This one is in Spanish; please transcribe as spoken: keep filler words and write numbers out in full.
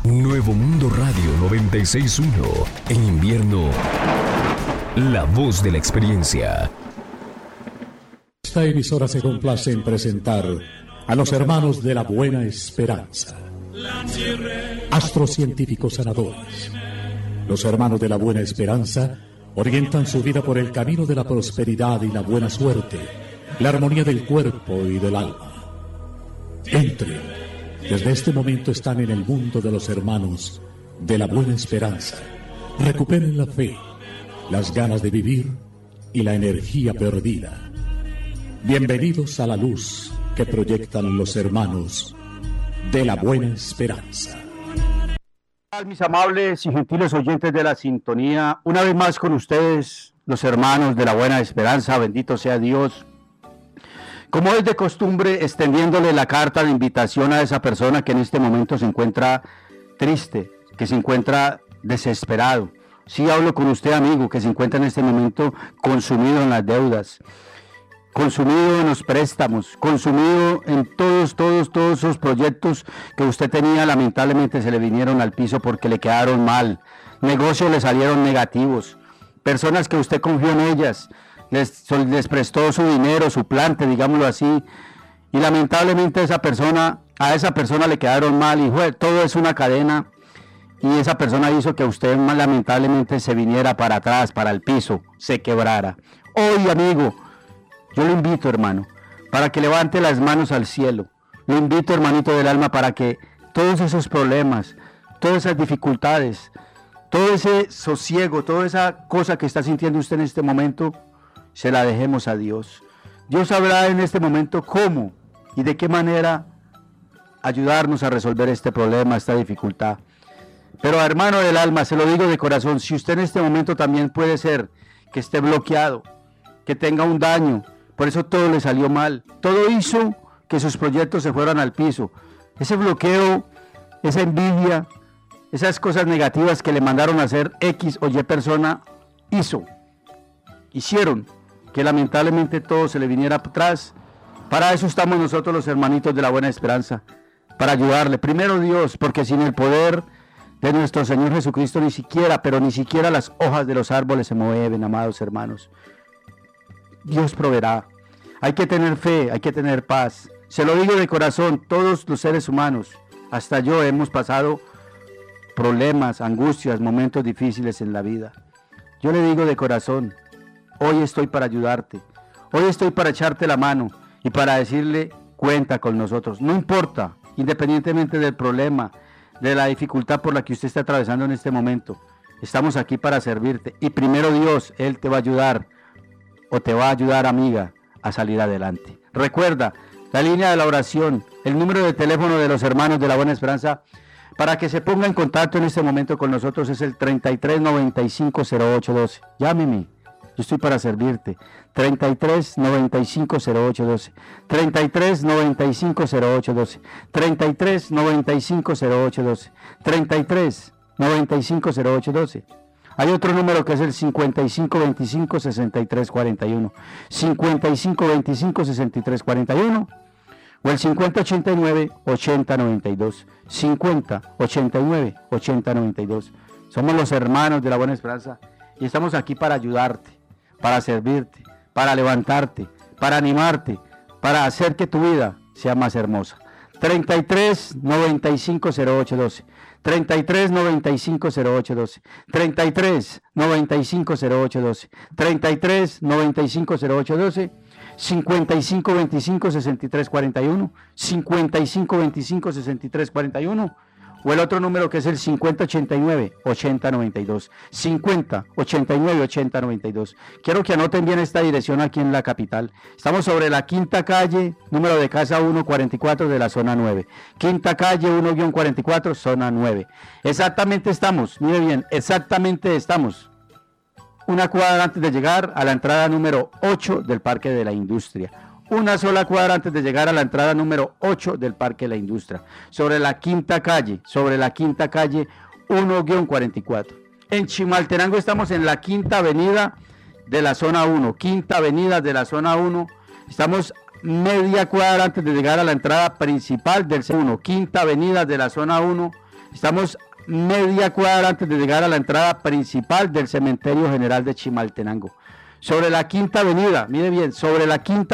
Nuevo Mundo Radio noventa y seis punto uno. En invierno, la voz de la experiencia. Esta emisora se complace en presentar a los hermanos de la Buena Esperanza, astrocientíficos sanadores. Los hermanos de la Buena Esperanza orientan su vida por el camino de la prosperidad y la buena suerte, la armonía del cuerpo y del alma. Entren. Desde este momento están en el mundo de los hermanos de la Buena Esperanza. Recuperen la fe, las ganas de vivir y la energía perdida. Bienvenidos a la luz que proyectan los hermanos de la Buena Esperanza. Mis amables y gentiles oyentes de la sintonía, una vez más con ustedes, los hermanos de la Buena Esperanza, bendito sea Dios. Como es de costumbre, extendiéndole la carta de invitación a esa persona que en este momento se encuentra triste, que se encuentra desesperado. Sí hablo con usted, amigo, que se encuentra en este momento consumido en las deudas, consumido en los préstamos, consumido en todos, todos, todos esos proyectos que usted tenía, lamentablemente se le vinieron al piso porque le quedaron mal. Negocios le salieron negativos. Personas que usted confió en ellas, Les, les prestó su dinero, su plante, digámoslo así, y lamentablemente esa persona, a esa persona le quedaron mal, y fue, todo es una cadena, y esa persona hizo que usted lamentablemente se viniera para atrás, para el piso, se quebrara. Hoy, amigo, yo lo invito, hermano, para que levante las manos al cielo. Lo invito, hermanito del alma, para que todos esos problemas, todas esas dificultades, todo ese sosiego, toda esa cosa que está sintiendo usted en este momento, se la dejemos a Dios. Dios sabrá en este momento cómo y de qué manera ayudarnos a resolver este problema, esta dificultad. Pero hermano del alma, se lo digo de corazón, si usted en este momento también puede ser que esté bloqueado, que tenga un daño, por eso todo le salió mal, todo hizo que sus proyectos se fueran al piso. Ese bloqueo, esa envidia, esas cosas negativas que le mandaron a hacer X o Y persona, hizo, hicieron que lamentablemente todo se le viniera atrás. Para eso estamos nosotros los hermanitos de la Buena Esperanza, para ayudarle. Primero Dios, porque sin el poder de nuestro Señor Jesucristo ni siquiera, pero ni siquiera las hojas de los árboles se mueven, amados hermanos. Dios proveerá. Hay que tener fe, hay que tener paz. Se lo digo de corazón, todos los seres humanos, hasta yo, hemos pasado problemas, angustias, momentos difíciles en la vida. Yo le digo de corazón, hoy estoy para ayudarte, hoy estoy para echarte la mano y para decirle, cuenta con nosotros. No importa, independientemente del problema, de la dificultad por la que usted está atravesando en este momento, estamos aquí para servirte. Y primero Dios, Él te va a ayudar, o te va a ayudar, amiga, a salir adelante. Recuerda, la línea de la oración, el número de teléfono de los hermanos de la Buena Esperanza, para que se ponga en contacto en este momento con nosotros, es el treinta y tres noventa y cinco cero ocho doce. Llámeme. Yo estoy para servirte. treinta y tres noventa y cinco cero ocho doce. treinta y tres noventa y cinco cero ocho doce. treinta y tres noventa y cinco cero ocho doce. treinta y tres noventa y cinco cero ocho doce. Hay otro número que es el cincuenta y cinco veinticinco sesenta y tres cuarenta y uno. cincuenta y cinco veinticinco sesenta y tres cuarenta y uno. O el cincuenta ochenta y nueve ochenta noventa y dos. cincuenta ochenta y nueve ochenta noventa y dos. Somos los hermanos de la Buena Esperanza y estamos aquí para ayudarte, para servirte, para levantarte, para animarte, para hacer que tu vida sea más hermosa. treinta y tres noventa y cinco cero ocho doce. treinta y tres noventa y cinco cero ocho doce. treinta y tres noventa y cinco cero ocho doce. treinta y tres noventa y cinco cero ocho doce. cincuenta y cinco veinticinco sesenta y tres cuarenta y uno. cincuenta y cinco veinticinco sesenta y tres cuarenta y uno. O el otro número que es el cincuenta ochenta y nueve ochenta noventa y dos. cincuenta ochenta y nueve ochenta noventa y dos. Quiero que anoten bien esta dirección aquí en la capital. Estamos sobre la Quinta Calle, número de casa uno cuarenta y cuatro de la zona nueve. Quinta Calle uno cuarenta y cuatro, zona nueve. Exactamente estamos, mire bien, exactamente estamos una cuadra antes de llegar a la entrada número ocho del Parque de la Industria. Una sola cuadra antes de llegar a la entrada número ocho del Parque de la Industria, sobre la Quinta Calle, sobre la Quinta Calle uno cuarenta y cuatro. En Chimaltenango estamos en la Quinta Avenida de la zona uno, Quinta Avenida de la zona uno, estamos media cuadra antes de llegar a la entrada principal del C uno, Quinta Avenida de la zona uno, Estamos media cuadra antes de llegar a la entrada principal del Cementerio General de Chimaltenango. Sobre la Quinta Avenida, mire bien, sobre la Quinta